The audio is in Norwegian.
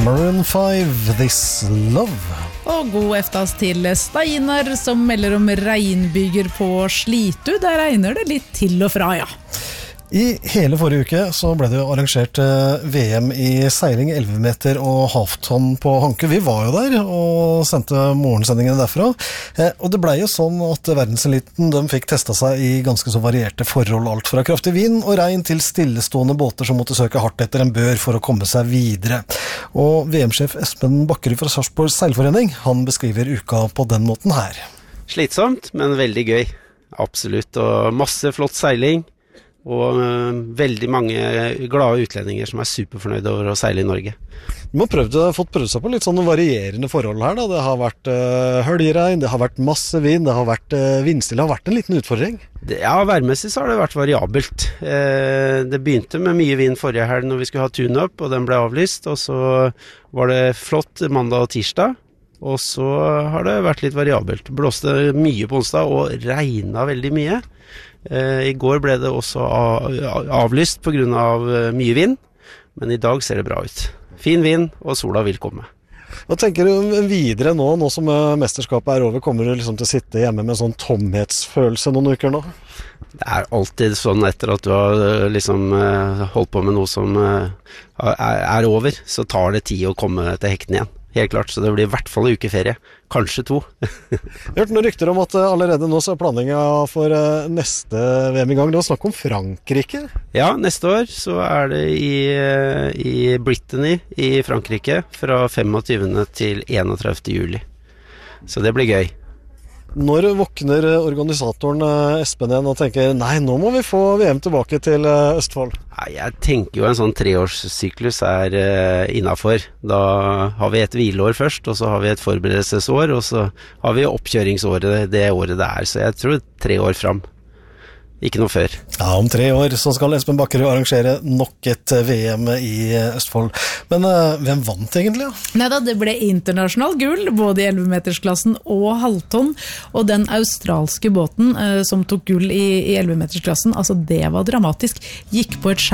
Maroon 5, This Love. Og god eftas til Steinar som melder om regnbyger på Slitu. Der regner det litt til og fra, ja. I hele forrige uke så ble det jo arrangert VM i seiling 11 meter og halfton på Hanke. Vi var jo der og sendte morgensendingene derfra. Og det ble jo sånn at verdenseliten de fikk testet seg i ganske så varierte forhold. Alt fra kraftig vind og regn til stillestående båter som måtte søke hardt etter en bør for å komme seg videre. Og VM-sjef Espen Bakkerud fra Sarpsborg Seilforening, han beskriver uka på den måten her. Slitsomt, men veldig gøy. Absolutt. Og masse flott seiling. Og veldig mange glade utlendinger som superfornøyde over å seile i Norge. Du har fått prøvd seg på litt sånne varierende forhold her da. Det har vært høljeregn, det har vært masse vind, det har vært vindstille. Det har vært en liten utfordring. Ja, værmessig så har det vært variabelt. Det begynte med mye vind forrige helg når vi skulle ha tune-up, og den ble avlyst. Og så var det flott mandag og tirsdag. Og så har det vært litt variabelt. Blåste mye på onsdag og regnet veldig mye. I går ble det også avlyst på grunn av mye vind, men i dag ser det bra ut. Fin vind, og sola vil komme. Hva tenker du videre nå som mesterskapet er over? Kommer du liksom til å sitte hjemme med en sånn tomhetsfølelse noen uker nå? Det er alltid sånn etter at du har liksom holdt på med noe som er over, så tar det tid å komme til hektene igjen. Helt klart, så det blir i hvert fall en ukeferie. Kanskje 2. Jeg har hørt noen rykter om at allerede nå så er planleggingen for neste VM i gang. Det var snakk om Frankrike. Ja, neste år så er det i Brittany i Frankrike fra 25. til 31. juli. Så det blir gøy. Når våkner organisatoren Espen igjen og tenker, nei, nå må vi få VM tilbake til Østfold? Nei, jeg tenker jo en sånn 3-årssyklus innenfor. Da har vi et hvileår først, og så har vi et forberedelsesår, og så har vi oppkjøringsåret det året det er. Så jeg tror 3 år fram. Ikke noe før. Ja, om 3 år så skal Espen Bakkerud arrangere nok et VM i Østfold. Men hvem vant egentlig? Neida, det ble internasjonal gull, både i 11-metersklassen og halvtonn. Og den australske båten som tok gull i 11-metersklassen, altså det var dramatisk. Gikk på et